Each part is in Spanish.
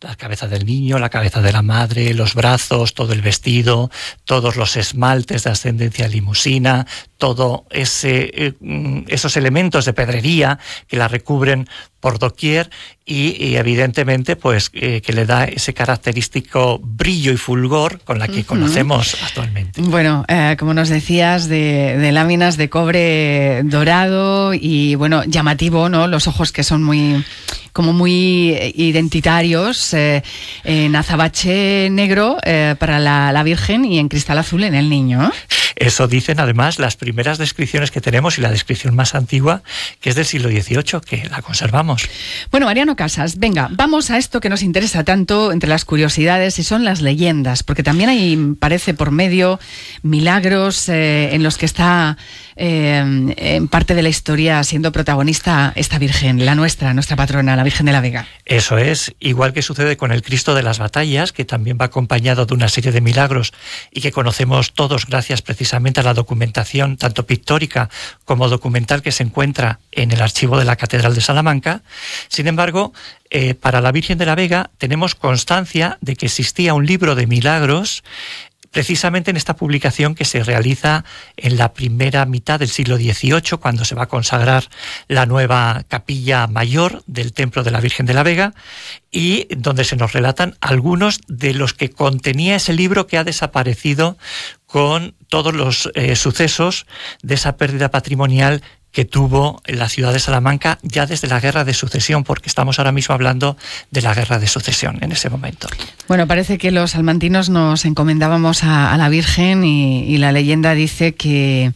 la cabeza del niño, la cabeza de la madre, los brazos, todo el vestido, todos los esmaltes de ascendencia limusina, todo esos elementos de pedrería que la recubren por doquier y evidentemente pues que le da ese característico brillo y fulgor con la que conocemos actualmente. Bueno, como nos decías, de láminas de cobre dorado y bueno, llamativo, ¿no? Los ojos que son muy identitarios, en azabache negro para la Virgen y en cristal azul en el niño. Eso dicen además las primeras descripciones que tenemos y la descripción más antigua, que es del siglo XVIII, que la conservamos. Bueno, Mariano Casas, venga, vamos a esto que nos interesa tanto entre las curiosidades y son las leyendas, porque también hay, parece por medio, milagros en los que está en parte de la historia siendo protagonista esta Virgen, nuestra patrona, la Virgen de la Vega. Eso es, igual que sucede con el Cristo de las Batallas, que también va acompañado de una serie de milagros y que conocemos todos gracias precisamente a la documentación, tanto pictórica como documental, que se encuentra en el archivo de la Catedral de Salamanca. Sin embargo, para la Virgen de la Vega tenemos constancia de que existía un libro de milagros precisamente en esta publicación que se realiza en la primera mitad del siglo XVIII, cuando se va a consagrar la nueva capilla mayor del Templo de la Virgen de la Vega, y donde se nos relatan algunos de los que contenía ese libro, que ha desaparecido con todos los sucesos de esa pérdida patrimonial que tuvo la ciudad de Salamanca ya desde la Guerra de Sucesión, porque estamos ahora mismo hablando de la Guerra de Sucesión en ese momento. Bueno, parece que los salmantinos nos encomendábamos a la Virgen y la leyenda dice que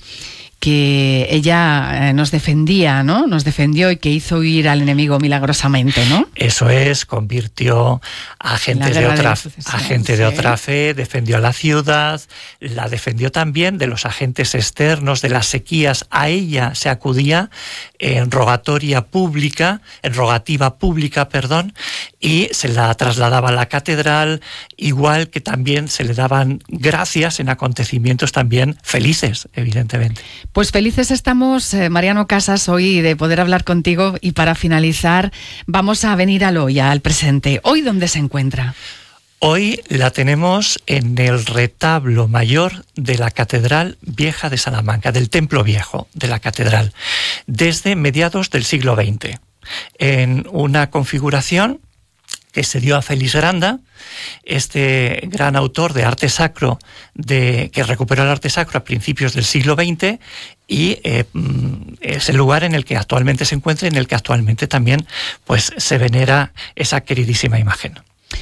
ella nos defendía, ¿no? Nos defendió y que hizo huir al enemigo milagrosamente, ¿no? Eso es, convirtió a gente de otra fe, defendió a la ciudad, la defendió también de los agentes externos, de las sequías. A ella se acudía en rogativa pública, y se la trasladaba a la catedral, igual que también se le daban gracias en acontecimientos también felices, evidentemente. Pues felices estamos, Mariano Casas, hoy de poder hablar contigo, y para finalizar vamos a venir al hoy, al presente. ¿Hoy dónde se encuentra? Hoy la tenemos en el retablo mayor de la Catedral Vieja de Salamanca, del Templo Viejo de la Catedral, desde mediados del siglo XX, en una configuración que se dio a Félix Granda, este gran autor de arte sacro, que recuperó el arte sacro a principios del siglo XX, y es el lugar en el que actualmente se encuentra, en el que actualmente también pues se venera esa queridísima imagen.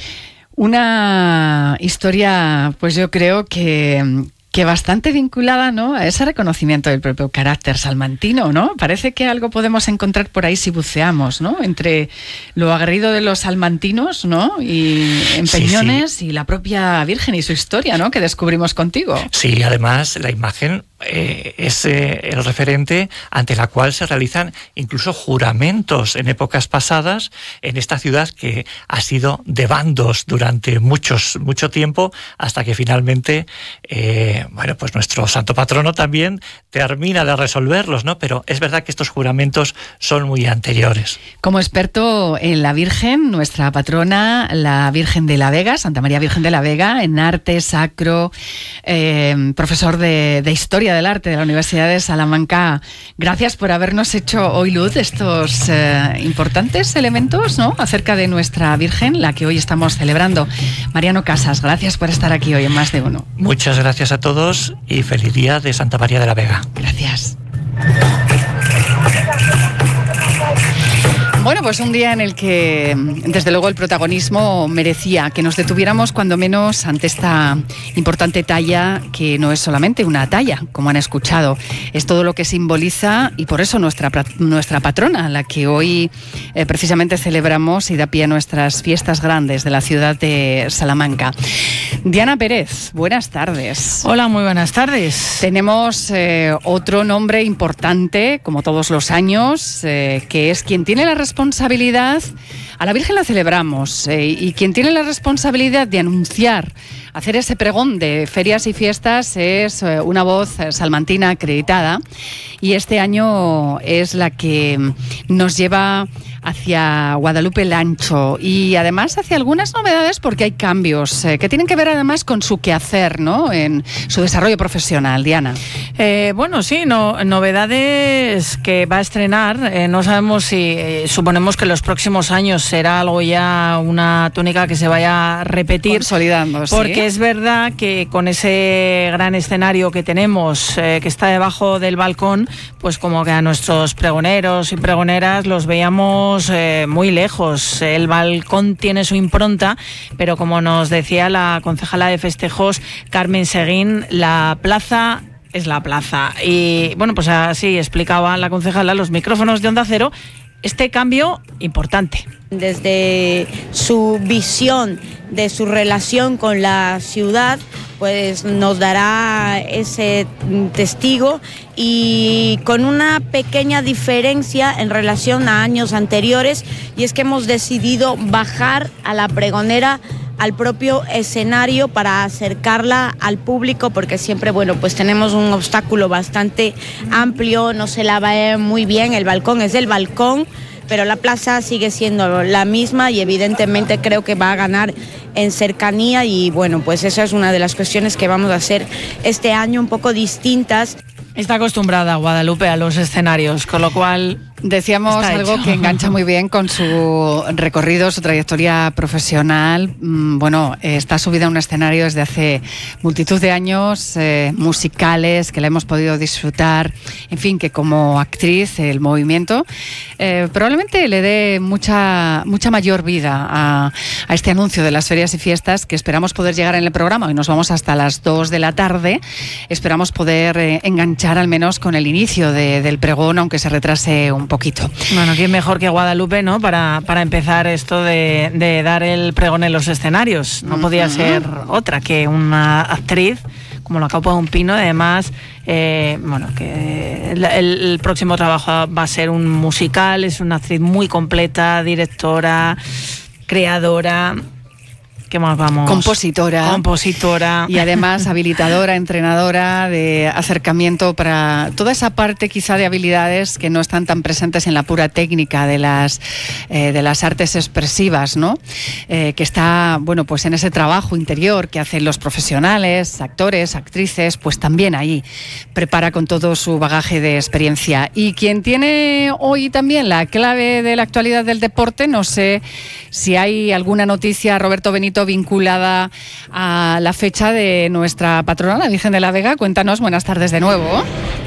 Una historia, pues yo creo que bastante vinculada, ¿no?, a ese reconocimiento del propio carácter salmantino, ¿no? Parece que algo podemos encontrar por ahí si buceamos, ¿no?, entre lo aguerrido de los salmantinos, ¿no?, y en Peñones, sí. Y la propia Virgen y su historia, ¿no?, que descubrimos contigo. Sí, además la imagen es el referente ante la cual se realizan incluso juramentos en épocas pasadas en esta ciudad, que ha sido de bandos durante mucho tiempo, hasta que finalmente pues nuestro santo patrono también termina de resolverlos, ¿no? Pero es verdad que estos juramentos son muy anteriores. Como experto en la Virgen, nuestra patrona, la Virgen de la Vega, Santa María Virgen de la Vega, en arte sacro, profesor de Historia del Arte de la Universidad de Salamanca, gracias por habernos hecho hoy luz de estos importantes elementos, ¿no?, acerca de nuestra Virgen, la que hoy estamos celebrando. Mariano Casas, gracias por estar aquí hoy en Más de Uno. Muchas gracias a todos y feliz día de Santa María de la Vega. Gracias. Bueno, pues un día en el que, desde luego, el protagonismo merecía que nos detuviéramos cuando menos ante esta importante talla, que no es solamente una talla, como han escuchado, es todo lo que simboliza, y por eso nuestra patrona, la que hoy precisamente celebramos y da pie a nuestras fiestas grandes de la ciudad de Salamanca. Diana Pérez, buenas tardes. Hola, muy buenas tardes. Tenemos otro nombre importante, como todos los años, que es quien tiene la responsabilidad. A la Virgen la celebramos, y quien tiene la responsabilidad de anunciar, hacer ese pregón de ferias y fiestas, es una voz salmantina acreditada, y este año es la que nos lleva hacia Guadalupe Lancho y además hacia algunas novedades porque hay cambios que tienen que ver además con su quehacer, ¿no?, en su desarrollo profesional. Diana. Bueno, sí, novedades que va a estrenar. No sabemos si suponemos que en los próximos años será algo ya, una tónica que se vaya a repetir. Consolidando, porque ¿sí? Es verdad que con ese gran escenario que tenemos, que está debajo del balcón, pues como que a nuestros pregoneros y pregoneras los veíamos muy lejos. El balcón tiene su impronta, pero como nos decía la concejala de festejos, Carmen Seguín, la plaza es la plaza. Y bueno, pues así explicaba la concejala a los micrófonos de Onda Cero este cambio importante. Desde su visión de su relación con la ciudad, pues nos dará ese testigo, y con una pequeña diferencia en relación a años anteriores, y es que hemos decidido bajar a la pregonera al propio escenario para acercarla al público, porque siempre, bueno, pues tenemos un obstáculo bastante amplio, no se la ve muy bien, el balcón es el balcón, pero la plaza sigue siendo la misma y evidentemente creo que va a ganar en cercanía, y bueno, pues esa es una de las cuestiones que vamos a hacer este año un poco distintas. Está acostumbrada Guadalupe a los escenarios, con lo cual decíamos algo que engancha muy bien con su recorrido, su trayectoria profesional. Bueno, está subida a un escenario desde hace multitud de años, musicales, que la hemos podido disfrutar. En fin, que como actriz, el movimiento probablemente le dé mucha mayor vida a este anuncio de las ferias y fiestas, que esperamos poder llegar en el programa. Hoy nos vamos hasta las 2 de la tarde. Esperamos poder enganchar al menos con el inicio del pregón, aunque se retrase un poquito. Bueno, ¿quién mejor que Guadalupe, no?, para empezar esto de dar el pregón en los escenarios? No podía ser otra que una actriz como la Copa de un Pino. Además, bueno, que el próximo trabajo va a ser un musical. Es una actriz muy completa, directora, creadora. ¿Qué más vamos? Compositora. Y además habilitadora, entrenadora, de acercamiento para toda esa parte quizá de habilidades que no están tan presentes en la pura técnica de las artes expresivas, ¿no? Que está, bueno, pues en ese trabajo interior que hacen los profesionales, actores, actrices, pues también ahí prepara con todo su bagaje de experiencia. Y quien tiene hoy también la clave de la actualidad del deporte, no sé si hay alguna noticia, Roberto Benito, vinculada a la fecha de nuestra patrona, la Virgen de la Vega. Cuéntanos, buenas tardes de nuevo.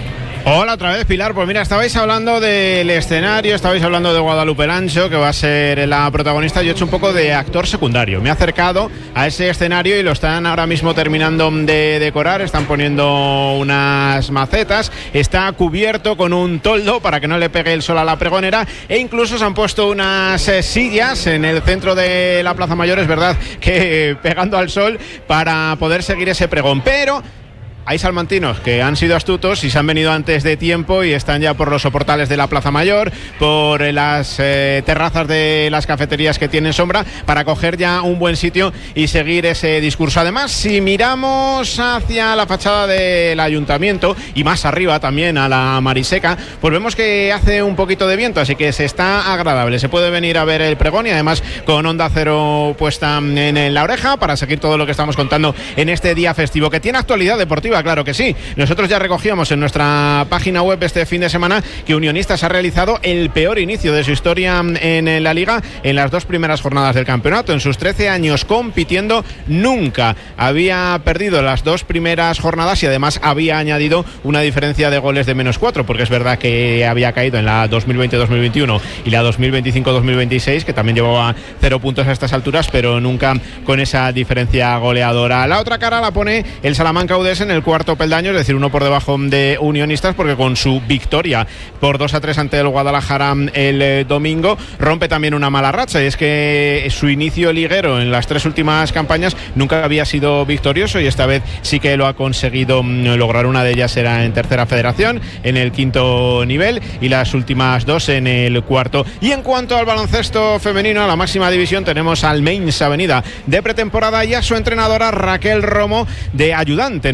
Hola otra vez, Pilar. Pues mira, estabais hablando del escenario, estabais hablando de Guadalupe Lancho, que va a ser la protagonista. Yo he hecho un poco de actor secundario. Me he acercado a ese escenario y lo están ahora mismo terminando de decorar. Están poniendo unas macetas. Está cubierto con un toldo para que no le pegue el sol a la pregonera. E incluso se han puesto unas sillas en el centro de la Plaza Mayor. Es verdad que pegando al sol para poder seguir ese pregón. Pero hay salmantinos que han sido astutos y se han venido antes de tiempo y están ya por los soportales de la Plaza Mayor, por las terrazas de las cafeterías que tienen sombra, para coger ya un buen sitio y seguir ese discurso. Además, si miramos hacia la fachada del ayuntamiento y más arriba también a la Mariseca, pues vemos que hace un poquito de viento, así que se está agradable. Se puede venir a ver el pregón y además con Onda Cero puesta en la oreja para seguir todo lo que estamos contando en este día festivo, que tiene actualidad deportiva. Claro que sí. Nosotros ya recogíamos en nuestra página web este fin de semana que Unionistas ha realizado el peor inicio de su historia en la Liga en las 2 primeras jornadas del campeonato. En sus 13 años compitiendo nunca había perdido las 2 primeras jornadas y además había añadido una diferencia de goles de -4, porque es verdad que había caído en la 2020-2021 y la 2025-2026, que también llevaba 0 puntos a estas alturas, pero nunca con esa diferencia goleadora. La otra cara la pone el Salamanca UDS en el cuarto peldaño, es decir, uno por debajo de Unionistas, porque con su victoria por 2-3 ante el Guadalajara el domingo rompe también una mala racha, y es que su inicio liguero en las 3 últimas campañas nunca había sido victorioso, y esta vez sí que lo ha conseguido lograr. Una de ellas era en tercera federación, en el 5º nivel, y las últimas 2 en el 4º. Y en cuanto al baloncesto femenino, a la máxima división, tenemos al Mainz Avenida de pretemporada y a su entrenadora Raquel Romo de ayudante en el cuerpo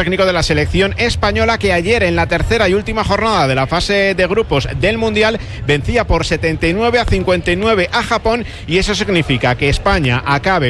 técnico de la selección española, que ayer en la tercera y última jornada de la fase de grupos del Mundial vencía por 79-59 a Japón, y eso significa que España acabe